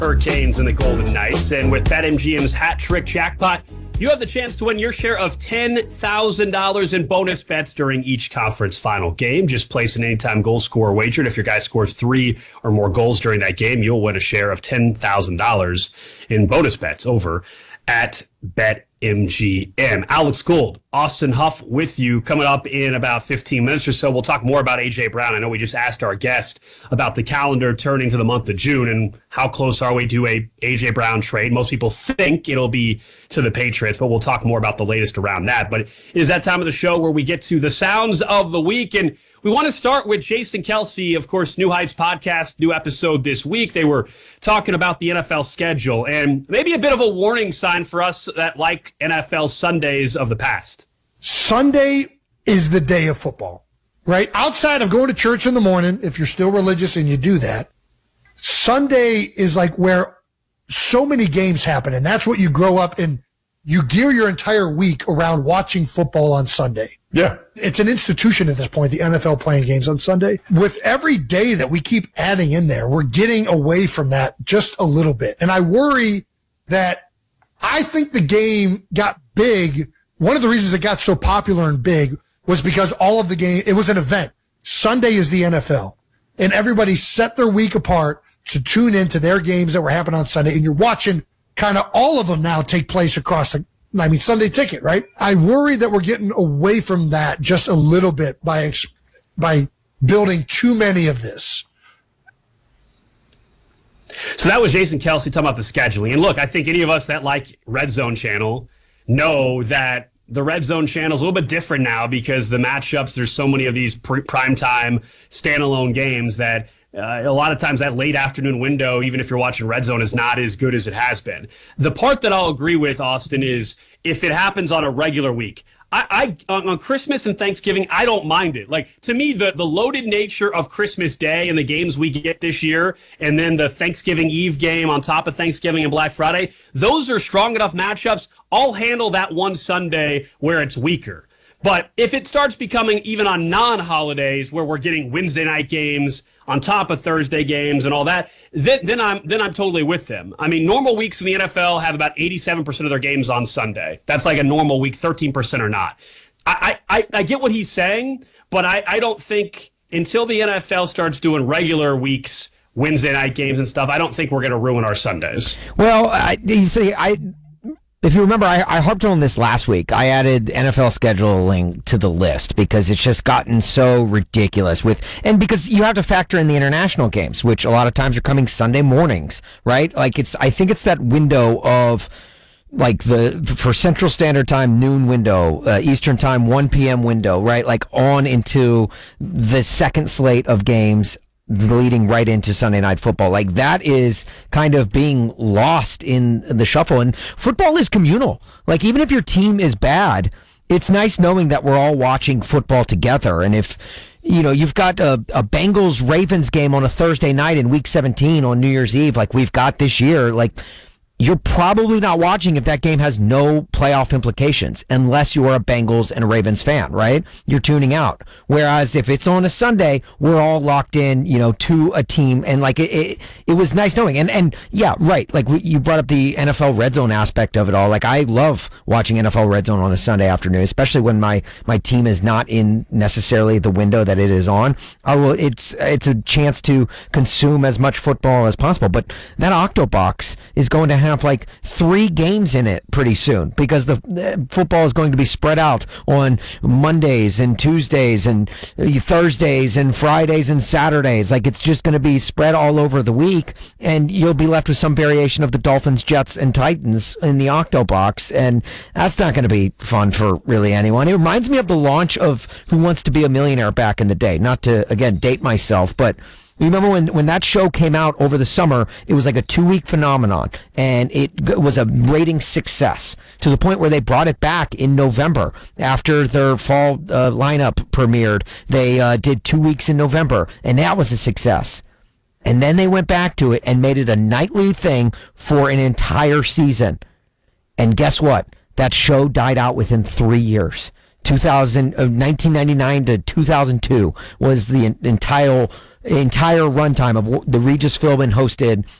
Hurricanes and the Golden Knights. And with BetMGM's hat trick jackpot, you have the chance to win your share of $10,000 in bonus bets during each conference final game. Just place an anytime goal scorer wager, and if your guy scores 3 or more goals during that game, you'll win a share of $10,000 in bonus bets over at BetMGM. Alex Gold, Austin Huff with you coming up in about 15 minutes or so. We'll talk more about A.J. Brown. I know we just asked our guest about the calendar turning to the month of June and how close are we to a A.J. Brown trade. Most people think it'll be to the Patriots, but we'll talk more about the latest around that. But it is that time of the show where we get to the sounds of the week, and we want to start with Jason Kelce, of course, New Heights podcast, new episode this week. They were talking about the NFL schedule and maybe a bit of a warning sign for us that like NFL Sundays of the past. Sunday is the day of football, right? Outside of going to church in the morning, if you're still religious and you do that, Sunday is like where so many games happen, and that's what you grow up in. You gear your entire week around watching football on Sunday. Yeah. It's an institution at this point, the NFL playing games on Sunday. With every day that we keep adding in there, we're getting away from that just a little bit. And I worry that I think the game got big. One of the reasons it got so popular and big was because all of the game, it was an event. Sunday is the NFL. And everybody set their week apart to tune into their games that were happening on Sunday. And you're watching kind of all of them now take place across Sunday Ticket, right? I worry that we're getting away from that just a little bit by building too many of this. So that was Jason Kelce talking about the scheduling. And look, I think any of us that like Red Zone Channel know that the Red Zone Channel is a little bit different now because the matchups, there's so many of these primetime standalone games that a lot of times that late afternoon window, even if you're watching Red Zone, is not as good as it has been. The part that I'll agree with, Austin, is if it happens on a regular week. I on Christmas and Thanksgiving, I don't mind it. Like, to me, the loaded nature of Christmas Day and the games we get this year, and then the Thanksgiving Eve game on top of Thanksgiving and Black Friday, those are strong enough matchups. I'll handle that one Sunday where it's weaker. But if it starts becoming even on non-holidays where we're getting Wednesday night games on top of Thursday games and all that, then I'm totally with them. I mean, normal weeks in the NFL have about 87% of their games on Sunday. That's like a normal week, 13% or not. I get what he's saying, but I don't think until the NFL starts doing regular weeks, Wednesday night games and stuff, I don't think we're going to ruin our Sundays. Well, if you remember, I harped on this last week. I added NFL scheduling to the list because it's just gotten so ridiculous and because you have to factor in the international games, which a lot of times are coming Sunday mornings, right? Like I think it's that window of like for Central Standard Time, noon window, Eastern Time, 1 p.m. window, right? Like on into the second slate of games leading right into Sunday Night Football. Like that is kind of being lost in the shuffle. And football is communal. Like even if your team is bad, it's nice knowing that we're all watching football together. And if you've got a Bengals-Ravens game on a Thursday night in Week 17 on New Year's Eve, like we've got this year, like you're probably not watching if that game has no playoff implications, unless you are a Bengals and a Ravens fan, right? You're tuning out. Whereas if it's on a Sunday, we're all locked in, to a team, and like it was nice knowing. And yeah, right. Like you brought up the NFL Red Zone aspect of it all. Like I love watching NFL Red Zone on a Sunday afternoon, especially when my team is not in necessarily the window that it is on. It's a chance to consume as much football as possible. But that Octobox is going to have like 3 games in it pretty soon because the football is going to be spread out on Mondays and Tuesdays and Thursdays and Fridays and Saturdays. Like it's just going to be spread all over the week, and you'll be left with some variation of the Dolphins, Jets, and Titans in the Octobox, and that's not going to be fun for really anyone. It reminds me of the launch of Who Wants to Be a Millionaire back in the day. Not to, again, date myself, but you remember when that show came out over the summer, it was like a 2-week phenomenon, and it was a rating success to the point where they brought it back in November after their fall lineup premiered. They did 2 weeks in November, and that was a success. And then they went back to it and made it a nightly thing for an entire season. And guess what? That show died out within 3 years. 1999 to 2002 was the entire runtime of the Regis Philbin hosted